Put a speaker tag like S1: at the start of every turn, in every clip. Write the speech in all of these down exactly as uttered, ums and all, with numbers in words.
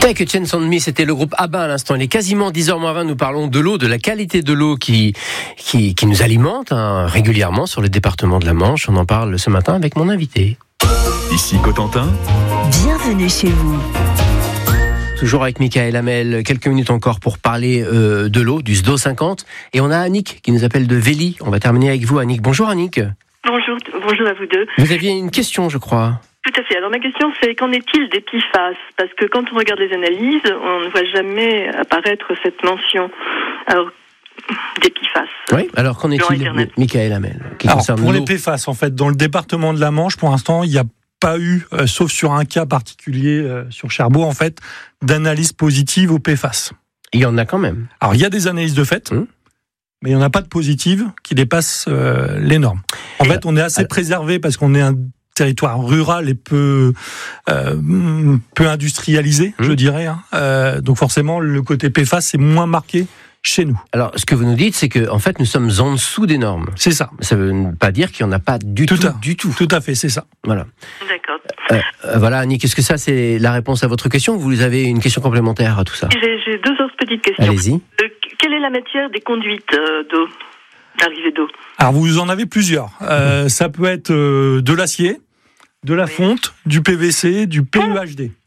S1: Take a Chance on Me, c'était le groupe ABBA à l'instant. Il est quasiment dix heures moins vingt, nous parlons de l'eau, de la qualité de l'eau qui, qui, qui nous alimente hein, régulièrement sur le département de la Manche. On en parle ce matin avec mon invité.
S2: Ici Cotentin.
S3: Bienvenue chez vous.
S1: Toujours avec Michael Hamel, quelques minutes encore pour parler euh, de l'eau, du S D O cinquante. Et on a Annick qui nous appelle de Vély. On va terminer avec vous, Annick. Bonjour Annick.
S4: Bonjour, bonjour à vous deux.
S1: Vous aviez une question, je crois.
S4: Tout à fait. Alors ma question c'est, qu'en est-il des P F A S ? Parce que quand on regarde les analyses, on ne voit jamais apparaître cette mention. Alors, des P F A S.
S1: Oui, alors qu'en est-il, Michael Hamel, qui
S5: alors,
S1: concerne
S5: pour
S1: l'eau.
S5: les P F A S, en fait, dans le département de la Manche, pour l'instant, il n'y a pas eu, euh, sauf sur un cas particulier euh, sur Cherbourg, en fait, d'analyse positive aux P F A S.
S1: Il y en a quand même.
S5: Alors, il y a des analyses de fait, hum. mais il n'y en a pas de positives qui dépassent euh, les normes. En et fait, on est assez alors... préservé parce qu'on est un territoire rural et peu euh, peu industrialisé, mmh. je dirais. Hein. Euh, donc forcément, le côté P F A S c'est moins marqué chez nous.
S1: Alors, ce que vous nous dites, c'est que en fait, nous sommes en dessous des normes.
S5: C'est ça.
S1: Ça veut pas dire qu'il n'y en a pas du tout,
S5: tout, à,
S1: du tout.
S5: Tout à fait, c'est ça.
S4: Voilà. D'accord.
S1: Euh, euh, voilà, Annick, est-ce que ça, c'est la réponse à votre question ou vous avez une question complémentaire à tout ça ?
S4: J'ai, j'ai deux autres petites questions.
S1: Allez-y.
S4: Euh, quelle est la matière des conduites euh, d'eau, d'arrivée d'eau ?
S5: Alors, vous en avez plusieurs. Euh, mmh. Ça peut être euh, de l'acier, de la fonte, du P V C, du P E H D.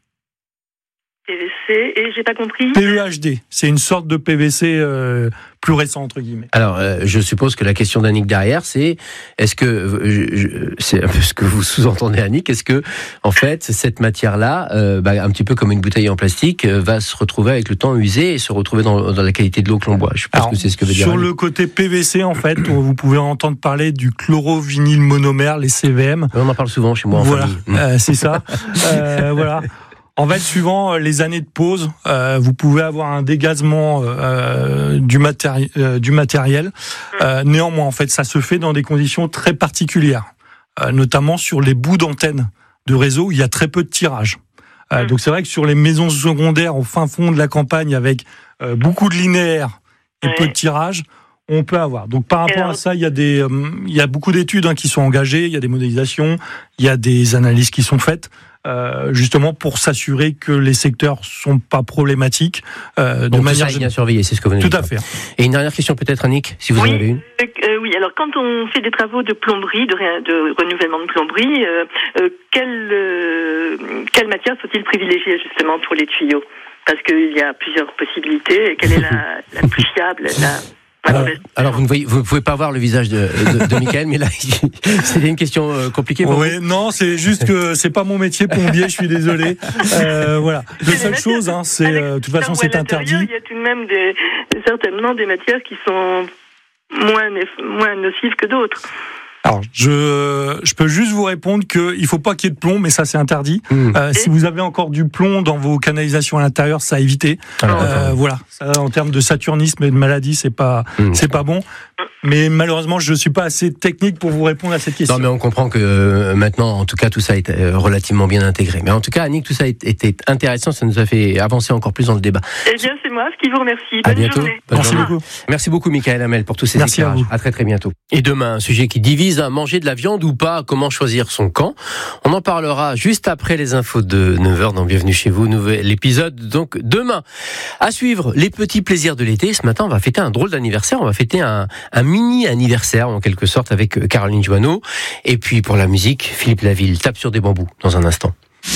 S4: P V C, et j'ai pas compris.
S5: P E H D, c'est une sorte de P V C euh, plus récent, entre guillemets.
S1: Alors, euh, je suppose que la question d'Annick derrière, c'est, est-ce que, je, je, c'est un peu ce que vous sous-entendez, Annick, est-ce que, en fait, cette matière-là, euh, bah, un petit peu comme une bouteille en plastique, euh, va se retrouver avec le temps usée et se retrouver dans, dans la qualité de l'eau que l'on boit ? Je pense que c'est ce que veut dire
S5: Sur
S1: Annick.
S5: Le côté P V C, en fait, vous pouvez entendre parler du chlorovinyl monomère, les C V M.
S1: On en parle souvent chez moi en
S5: voilà,
S1: famille.
S5: Euh, c'est ça. euh, voilà. En fait, suivant les années de pause, euh, vous pouvez avoir un dégazement euh, du, matéri- euh, du matériel. Euh, néanmoins, en fait, ça se fait dans des conditions très particulières, euh, notamment sur les bouts d'antenne de réseau où il y a très peu de tirage. Euh, donc, c'est vrai que sur les maisons secondaires au fin fond de la campagne, avec euh, beaucoup de linéaires et ouais. peu de tirage, on peut avoir. Donc, par rapport à ça, il y a des, euh, il y a beaucoup d'études hein, qui sont engagées, il y a des modélisations, il y a des analyses qui sont faites. Euh, justement pour s'assurer que les secteurs sont pas problématiques euh, de
S1: donc
S5: manière
S1: tout ça est bien surveillé, c'est ce que vous nous
S5: dites.
S1: Tout
S5: à fait.
S1: Et une dernière question peut-être, Annick, si vous
S4: oui,
S1: en avez une.
S4: Euh, oui, alors quand on fait des travaux de plomberie, de, de renouvellement de plomberie, euh, euh, quelle, euh, quelle matière faut-il privilégier justement pour les tuyaux ? Parce qu'il y a plusieurs possibilités. Et quelle est la, la plus fiable la...
S1: Alors, alors vous ne voyez, vous pouvez pas voir le visage de, de, de Michael, mais là, c'était une question euh, compliquée. Pour
S5: oui, vous. Non, c'est juste que c'est pas mon métier, plombier. Je suis désolé. Euh, voilà. La seule chose, hein, c'est euh, de toute façon, c'est interdit.
S4: Il y a tout de même des, certainement des matières qui sont moins moins nocives que d'autres.
S5: Alors, je, je peux juste vous répondre qu'il ne faut pas qu'il y ait de plomb, mais ça, c'est interdit. Mmh. Euh, si vous avez encore du plomb dans vos canalisations à l'intérieur, ça à éviter. Alors, euh, voilà. Ça, en termes de saturnisme et de maladie, c'est pas, mmh. c'est pas bon. Mais malheureusement, je ne suis pas assez technique pour vous répondre à cette question.
S1: Non, mais on comprend que euh, maintenant, en tout cas, tout ça est euh, relativement bien intégré. Mais en tout cas, Annick, tout ça était intéressant. Ça nous a fait avancer encore plus dans le débat.
S4: Eh bien, c'est moi qui vous remercie. Bonne
S1: à bientôt.
S4: journée.
S1: Bonne
S5: Merci
S1: journée.
S5: beaucoup.
S1: Merci beaucoup, Michael Hamel, pour tous ces
S5: Merci
S1: éclairages.
S5: À, vous.
S1: à très très bientôt. Et demain, un sujet qui divise, hein, manger de la viande ou pas, comment choisir son camp. On en parlera juste après les infos de neuf heures dans Bienvenue chez vous, nouvel épisode. Donc demain, à suivre les petits plaisirs de l'été. Ce matin, on va fêter un drôle d'anniversaire. On va fêter un, un mini anniversaire en quelque sorte avec Caroline Joanneau. Et puis pour la musique, Philippe Laville tape sur des bambous dans un instant.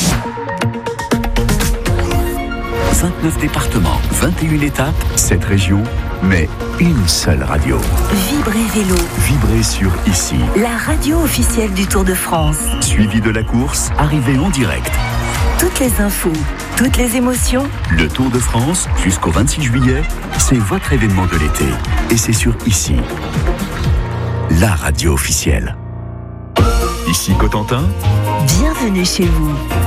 S2: vingt-neuf départements, vingt et une étapes, sept régions, mais une seule radio.
S3: Vibrez Vélo.
S2: Vibrez sur Ici.
S3: La radio officielle du Tour de France.
S2: Suivi de la course, arrivée en direct.
S3: Toutes les infos, toutes les émotions.
S2: Le Tour de France, jusqu'au vingt-six juillet, c'est votre événement de l'été. Et c'est sur Ici. La radio officielle. Ici Cotentin.
S3: Bienvenue chez vous.